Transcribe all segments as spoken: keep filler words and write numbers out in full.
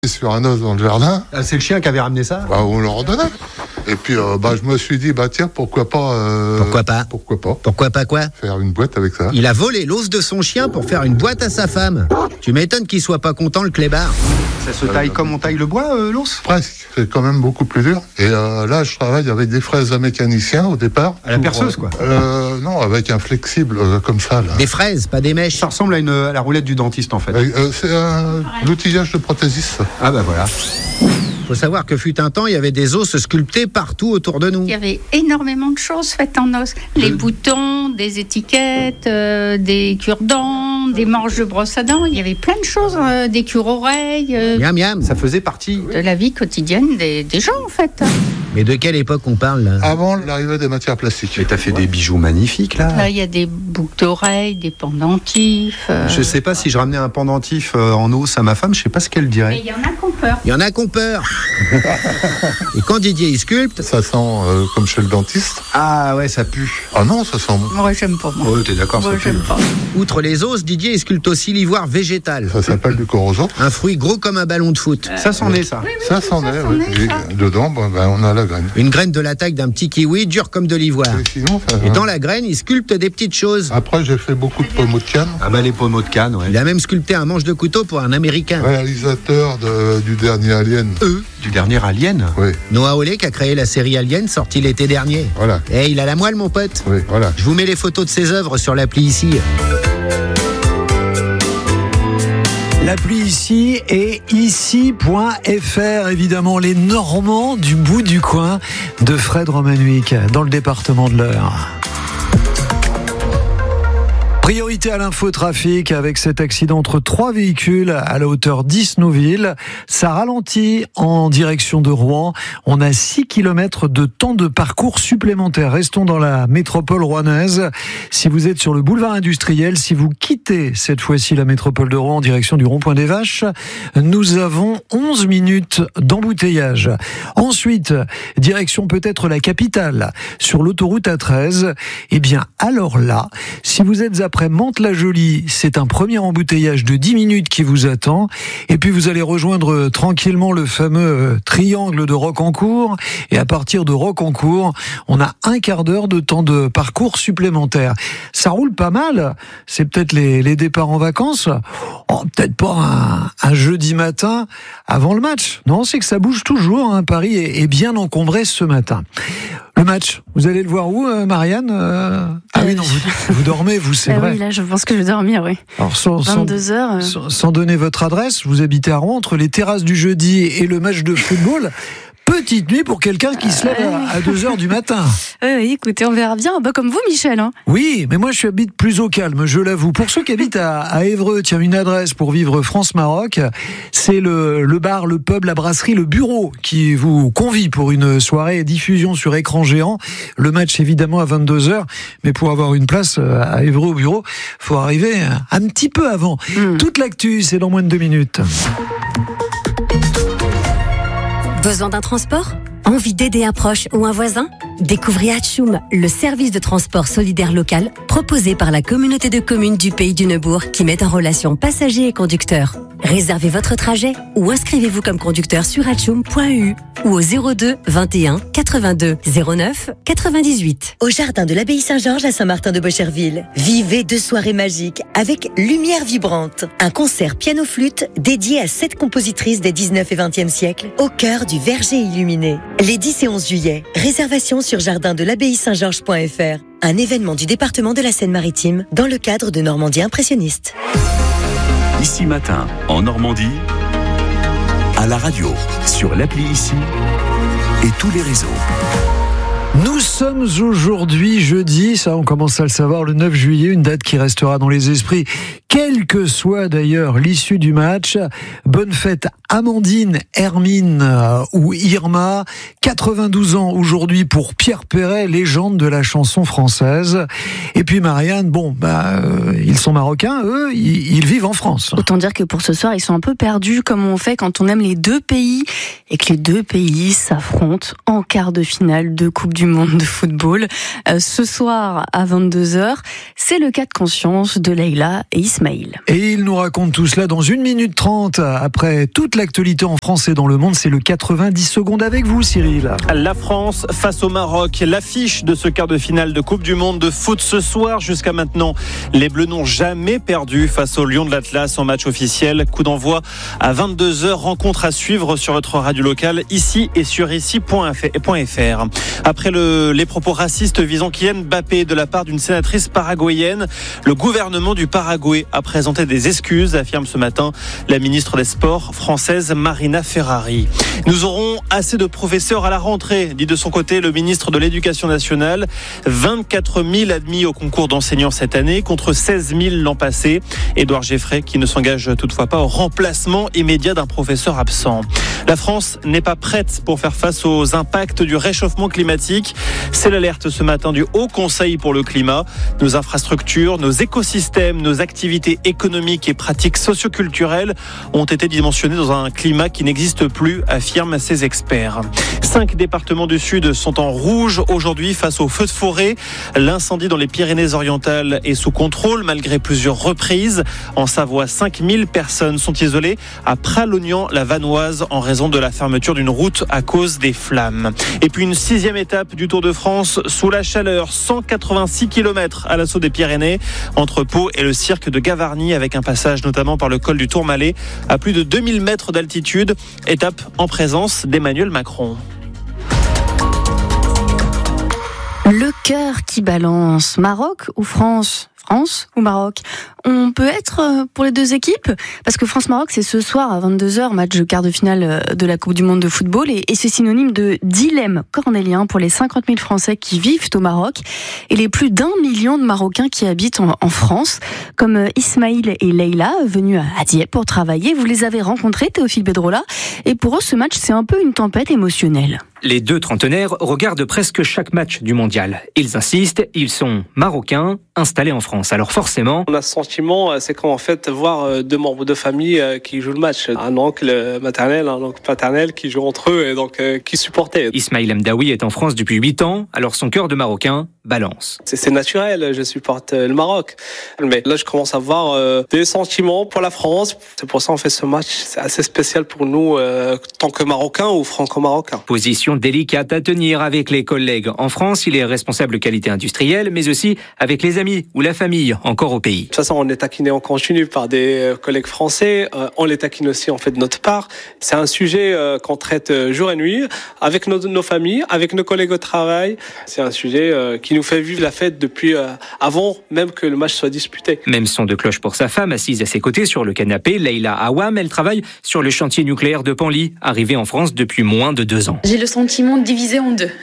sur un os dans le jardin. Ah, c'est le chien qui avait ramené ça ? Bah, on leur donnait. Et puis, euh, bah, je me suis dit, bah tiens, pourquoi pas... Euh, pourquoi pas Pourquoi pas Pourquoi pas quoi ? Faire une boîte avec ça. Il a volé l'os de son chien pour faire une boîte à sa femme. Tu m'étonnes qu'il soit pas content, le clébard. Ça se taille comme on taille le bois, euh, l'os ? Presque. C'est quand même beaucoup plus dur. Et euh, là, je travaille avec des fraises à mécanicien au départ. À la perceuse, quoi ? euh, Non, avec un flexible euh, comme ça. Là. Des fraises, pas des mèches. Ça ressemble à, une, à la roulette du dentiste, en fait. Euh, c'est un l'outillage de prothésiste. Ah bah voilà. Faut savoir que fut un temps, il y avait des os sculptés partout autour de nous. Il y avait énormément de choses faites en os. Les de... boutons, des étiquettes, euh, des cure-dents, des manches de brosse à dents. Il y avait plein de choses, euh, des cure-oreilles. Euh, miam miam. Ça faisait partie de la vie quotidienne des, des gens, en fait. Mais de quelle époque on parle là ? Avant l'arrivée des matières plastiques. Mais t'as fait ouais. des bijoux magnifiques là. Là, il y a des boucles d'oreilles, des pendentifs. Euh... Je sais pas si je ramenais un pendentif euh, en os à ma femme, je sais pas ce qu'elle dirait. Mais il y en a qui ont peur. Il y en a qui ont peur. Et quand Didier il sculpte, ça sent euh, comme chez le dentiste. Ah ouais, ça pue. Ah non, ça sent bon. Moi, j'aime pas. Moi, oh, t'es d'accord, moi, ça j'aime pue. pas. Outre les os, Didier il sculpte aussi l'ivoire végétal. Ça s'appelle du corozo. Un fruit gros comme un ballon de foot. Euh, ça s'en est ça. Oui, oui, ça oui, s'en ça est. s'en Oui. est ça. Et dedans, bah, bah, on a la graine. Une graine de la taille d'un petit kiwi, dure comme de l'ivoire. Et, sinon, ça, Et dans la graine, il sculpte des petites choses. Après, j'ai fait beaucoup de pommeaux de canne. Ah bah les pommeaux de canne, ouais. Il a même sculpté un manche de couteau pour un Américain. Réalisateur de, du dernier Alien. Eux, du dernier Alien. Oui. Noah Hawley qui a créé la série Alien, sortie l'été dernier. Voilà. Et il a la moelle, mon pote. Oui, voilà. Je vous mets les photos de ses œuvres sur l'appli ici. L'appli ici est ici point f r, évidemment, les Normands du bout du coin de Fred Romanuik, dans le département de l'Eure. Priorité à l'infotrafic avec cet accident entre trois véhicules à la hauteur d'Isnouville. Ça ralentit en direction de Rouen. On a six kilomètres de temps de parcours supplémentaire. Restons dans la métropole rouennaise. Si vous êtes sur le boulevard industriel, si vous quittez cette fois-ci la métropole de Rouen en direction du rond-point des Vaches, nous avons onze minutes d'embouteillage. Ensuite, direction peut-être la capitale, sur l'autoroute A treize. Eh bien, alors là, si vous êtes après Mantes-la-Jolie, c'est un premier embouteillage de dix minutes qui vous attend. Et puis vous allez rejoindre tranquillement le fameux triangle de Rocancourt. Et à partir de Rocancourt, on a un quart d'heure de temps de parcours supplémentaire. Ça roule pas mal. C'est peut-être les, les départs en vacances. Oh, peut-être pas un, un jeudi matin avant le match. Non, c'est que ça bouge toujours. Hein. Paris est, est bien encombré ce matin. Le match, vous allez le voir où, euh, Marianne euh... Ah euh, oui, non, vous, vous dormez, vous, c'est euh, vrai. Oui, là, je pense que je vais dormir, oui. Alors, sans, vingt-deux heures. Euh... Sans, sans donner votre adresse, vous habitez à Rouen, entre les terrasses du jeudi et le match de football. Petite nuit pour quelqu'un qui se lève à, à deux heures du matin. Oui, oui, écoutez, on verra bien. Bah, comme vous, Michel. Hein. Oui, mais moi, je habite plus au calme, je l'avoue. Pour ceux qui habitent à, à Évreux, tiens, une adresse pour vivre France-Maroc, c'est le, le bar, le pub, la brasserie, le bureau qui vous convie pour une soirée diffusion sur écran géant. Le match, évidemment, à vingt-deux heures. Mais pour avoir une place à Évreux au bureau, faut arriver un petit peu avant. Mmh. Toute l'actu, c'est dans moins de deux minutes. Besoin d'un transport ? Envie d'aider un proche ou un voisin ? Découvrez Hatchoum, le service de transport solidaire local proposé par la communauté de communes du Pays du Neubourg qui met en relation passagers et conducteurs. Réservez votre trajet ou inscrivez-vous comme conducteur sur hatchoum point e u ou au zéro deux vingt et un quatre-vingt-deux zéro neuf quatre-vingt-dix-huit. Au jardin de l'abbaye Saint-Georges à Saint-Martin-de-Bocherville, vivez deux soirées magiques avec Lumière Vibrante, un concert piano-flûte dédié à sept compositrices des dix-neuvième et vingtième siècles au cœur du verger illuminé. Les dix et onze juillet, réservation sur jardin de l'abbaye saint georges point f r, un événement du département de la Seine-Maritime dans le cadre de Normandie impressionniste. Ici Matin, en Normandie, à la radio, sur l'appli Ici et tous les réseaux. Nous sommes aujourd'hui jeudi, ça on commence à le savoir, le neuf juillet, une date qui restera dans les esprits, quelle que soit d'ailleurs l'issue du match. Bonne fête Amandine, Hermine euh, ou Irma, quatre-vingt-douze ans aujourd'hui pour Pierre Perret, légende de la chanson française. Et puis Marianne, bon, bah, euh, ils sont marocains, eux, ils, ils vivent en France. Autant dire que pour ce soir, ils sont un peu perdus comme on fait quand on aime les deux pays et que les deux pays s'affrontent en quart de finale de Coupe du du Monde de football. Euh, ce soir à vingt-deux heures, c'est le cas de conscience de Leïla et Ismaïl. Et ils nous racontent tout cela dans une minute trente. Après toute l'actualité en France et dans le monde, c'est le quatre-vingt-dix secondes avec vous, Cyril. La France face au Maroc, l'affiche de ce quart de finale de Coupe du Monde de foot ce soir. Jusqu'à maintenant, les Bleus n'ont jamais perdu face aux Lions de l'Atlas en match officiel. Coup d'envoi à vingt-deux heures, rencontre à suivre sur votre radio locale, ici et sur ici point f r. Après le, les propos racistes visant Kylian Mbappé de la part d'une sénatrice paraguayenne, le gouvernement du Paraguay a présenté des excuses, affirme ce matin la ministre des Sports française Marina Ferrari. Nous aurons assez de professeurs à la rentrée, dit de son côté le ministre de l'Éducation nationale. vingt-quatre mille admis au concours d'enseignants cette année contre seize mille l'an passé. Édouard Geffray qui ne s'engage toutefois pas au remplacement immédiat d'un professeur absent. La France n'est pas prête pour faire face aux impacts du réchauffement climatique. C'est l'alerte ce matin du Haut Conseil pour le climat. Nos infrastructures, nos écosystèmes, nos activités économiques et pratiques socioculturelles ont été dimensionnées dans un climat qui n'existe plus, affirment ces experts. Cinq départements du Sud sont en rouge aujourd'hui face aux feux de forêt. L'incendie dans les Pyrénées-Orientales est sous contrôle malgré plusieurs reprises. En Savoie, cinq mille personnes sont isolées à Pralognan-la-Vanoise en raison de la fermeture d'une route à cause des flammes. Et puis une sixième étape du Tour de France sous la chaleur, cent quatre-vingt-six kilomètres à l'assaut des Pyrénées entre Pau et le cirque de Gavarnie avec un passage notamment par le col du Tourmalet à plus de deux mille mètres d'altitude. Étape en présence d'Emmanuel Macron. Le cœur qui balance, Maroc ou France ? France ou Maroc? On peut être pour les deux équipes parce que France-Maroc c'est ce soir à vingt-deux heures, match de quart de finale de la Coupe du Monde de football et, et c'est synonyme de dilemme cornélien pour les cinquante mille Français qui vivent au Maroc et les plus d'un million de Marocains qui habitent en, en France, comme Ismaïl et Leïla venus à Dieppe pour travailler. Vous les avez rencontrés, Théophile Bedrola, et pour eux ce match c'est un peu une tempête émotionnelle. Les deux trentenaires regardent presque chaque match du mondial. Ils insistent, ils sont marocains, installés en France. Alors forcément... On a ce sentiment, c'est comme en fait voir deux membres de famille qui jouent le match. Un oncle maternel, un oncle paternel qui jouent entre eux et donc qui supportaient. Ismaïl Mdaoui est en France depuis huit ans, alors son cœur de marocain balance. C'est, c'est naturel, je supporte le Maroc. Mais là, je commence à avoir euh, des sentiments pour la France. C'est pour ça qu'on fait ce match. C'est assez spécial pour nous, euh, tant que Marocains ou franco-marocains. Position délicate à tenir avec les collègues. En France, il est responsable qualité industrielle, mais aussi avec les amis ou la famille, encore au pays. De toute façon, on est taquiné en continu par des collègues français. Euh, on les taquine aussi, en fait, de notre part. C'est un sujet euh, qu'on traite jour et nuit, avec nos, nos familles, avec nos collègues au travail. C'est un sujet euh, qui nous fait vivre la fête depuis euh, avant même que le match soit disputé. Même son de cloche pour sa femme, assise à ses côtés sur le canapé, Leïla Awam, elle travaille sur le chantier nucléaire de Penly, arrivée en France depuis moins de deux ans. J'ai le sentiment divisé en deux.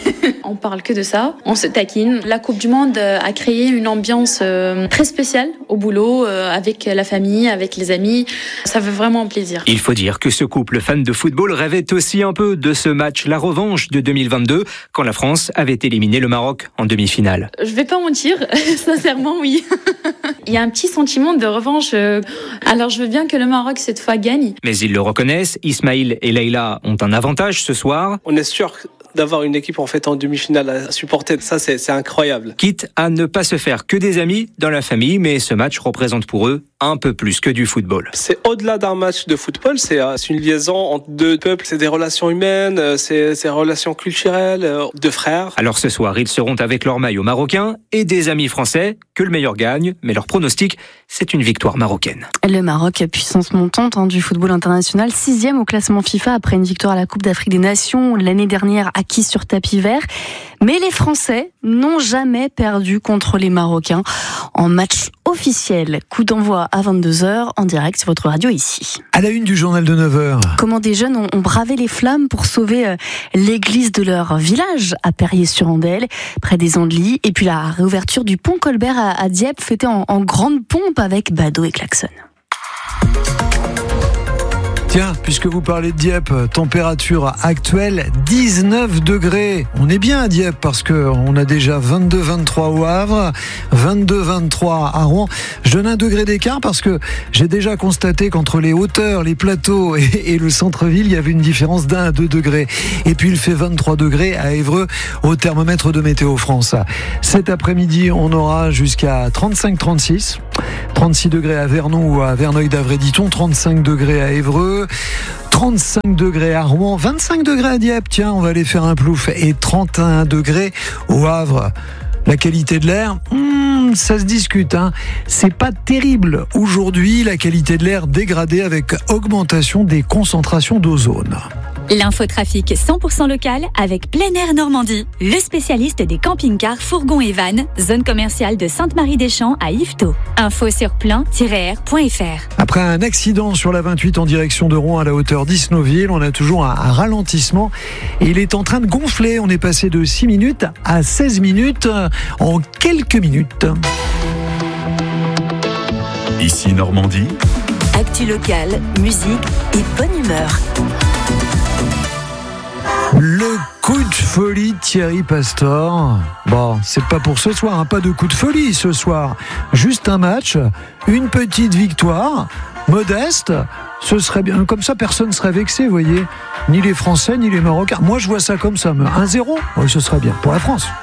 On parle que de ça, on se taquine. La Coupe du Monde a créé une ambiance très spéciale au boulot, avec la famille, avec les amis. Ça fait vraiment plaisir. Il faut dire que ce couple fan de football rêvait aussi un peu de ce match, la revanche de deux mille vingt-deux, quand la France avait éliminé le Maroc en demi-finale. Je vais pas mentir, sincèrement oui. Il y a un petit sentiment de revanche. Alors je veux bien que le Maroc cette fois gagne. Mais ils le reconnaissent, Ismaïl et Leïla ont un avantage ce soir. On est sûr d'avoir une équipe en fait en demi-finale à supporter, ça c'est, c'est incroyable. Quitte à ne pas se faire que des amis dans la famille, mais ce match représente pour eux un peu plus que du football. C'est au-delà d'un match de football, c'est, c'est une liaison entre deux peuples, c'est des relations humaines, c'est, c'est des relations culturelles, de frères. Alors ce soir, ils seront avec leur maillot marocain et des amis français, que le meilleur gagne, mais leur pronostic, c'est une victoire marocaine. Le Maroc, puissance montante hein, du football international, sixième au classement FIFA après une victoire à la Coupe d'Afrique des Nations l'année dernière acquise sur tapis vert. Mais les Français n'ont jamais perdu contre les Marocains en match officiel. Coup d'envoi à vingt-deux heures en direct sur votre radio ici. À la une du journal de neuf heures. Comment des jeunes ont, ont bravé les flammes pour sauver euh, l'église de leur village à Perrier-sur-Andelle, près des Andelys. Et puis la réouverture du pont Colbert à, à Dieppe, fêtée en, en grande pompe avec badauds et klaxons. Tiens, puisque vous parlez de Dieppe, température actuelle dix-neuf degrés. On est bien à Dieppe parce qu'on a déjà vingt-deux vingt-trois au Havre, vingt-deux vingt-trois à Rouen. Je donne un degré d'écart parce que j'ai déjà constaté qu'entre les hauteurs, les plateaux et, et le centre-ville, il y avait une différence d'un à deux degrés. Et puis il fait vingt-trois degrés à Évreux au thermomètre de Météo France. Cet après-midi, on aura jusqu'à trente-cinq trente-six. trente-six degrés à Vernon ou à Verneuil-d'Avray-Diton, trente-cinq degrés à Évreux, trente-cinq degrés à Rouen, vingt-cinq degrés à Dieppe, tiens, on va aller faire un plouf, et trente et un degrés au Havre. La qualité de l'air, hmm, ça se discute, hein. C'est pas terrible. Aujourd'hui, la qualité de l'air dégradée avec augmentation des concentrations d'ozone. L'infotrafic cent pour cent local avec Plein Air Normandie, le spécialiste des camping-cars, fourgons et vannes, zone commerciale de Sainte-Marie-des-Champs à Yvetot. Info sur plein tiret r point f r. Après un accident sur la vingt-huit en direction de Rouen à la hauteur d'Isnoville, on a toujours un, un ralentissement et il est en train de gonfler. On est passé de six minutes à seize minutes en quelques minutes. Ici Normandie. Actu locale, musique et bonne humeur. Le coup de folie Thierry Pastor. Bon, c'est pas pour ce soir, hein, pas de coup de folie ce soir. Juste un match, une petite victoire, modeste. Ce serait bien, comme ça personne ne serait vexé, vous voyez. Ni les Français, ni les Marocains. Moi je vois ça comme ça, un zéro, oui, ce serait bien pour la France.